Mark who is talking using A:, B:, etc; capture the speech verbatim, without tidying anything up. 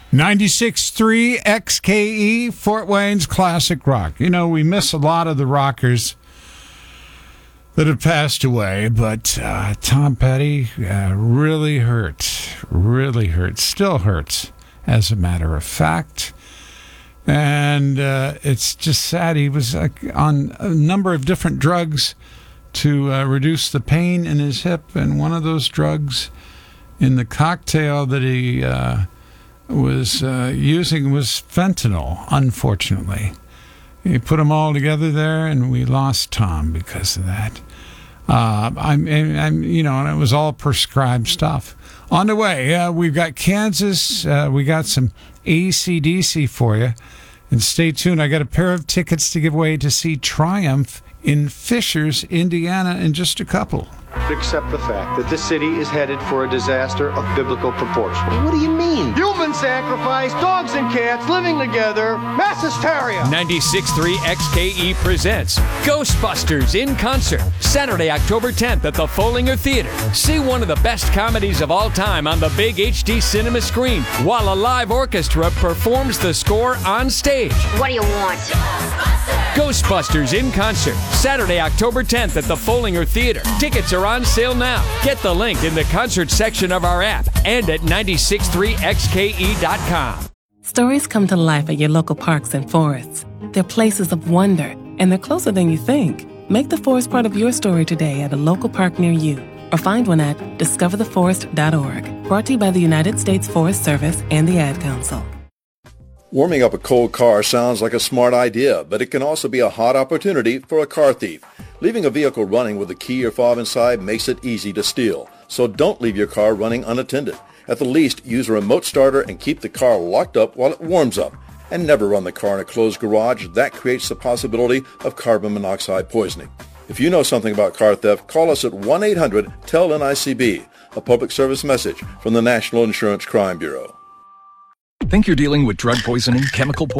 A: ninety-six point three X K E, Fort Wayne's Classic Rock. You know, we miss a lot of the rockers that have passed away, but uh, Tom Petty uh, really hurt, really hurts, still hurts, as a matter of fact. And uh, it's just sad. He was uh, on a number of different drugs to uh, reduce the pain in his hip, and one of those drugs in the cocktail that he uh, was uh, using was fentanyl, unfortunately. He put them all together there, and we lost Tom because of that. Uh, I'm, I'm, you know, and it was all prescribed stuff. On the way, uh, we've got Kansas. Uh, we got some A C D C for you. And stay tuned. I got a pair of tickets to give away to see Triumph in Fishers, Indiana, in just a couple.
B: Accept the fact that this city is headed for a disaster of biblical proportion.
C: What do you mean?
B: Human sacrifice, dogs and cats living together, mass hysteria.
D: ninety-six point three X K E presents Ghostbusters in concert, Saturday, October tenth at the Follinger Theater. See one of the best comedies of all time on the big H D cinema screen, while a live orchestra performs the score on stage.
E: What do you want?
D: Ghostbusters in concert, Saturday, October tenth at the Follinger Theater. Tickets are on sale now. Get the link in the concert section of our app and at ninety-six point three X K E dot com.
F: Stories come to life at your local parks and forests. They're places of wonder, and they're closer than you think. Make the forest part of your story today at a local park near you, or find one at discover the forest dot org. Brought to you by the United States Forest Service and the Ad Council.
G: Warming up a cold car sounds like a smart idea, but it can also be a hot opportunity for a car thief. Leaving a vehicle running with a key or fob inside makes it easy to steal. So don't leave your car running unattended. At the least, use a remote starter and keep the car locked up while it warms up. And never run the car in a closed garage. That creates the possibility of carbon monoxide poisoning. If you know something about car theft, call us at one eight hundred T E L N I C B, a public service message from the National Insurance Crime Bureau.
H: Think you're dealing with drug poisoning, chemical poisoning?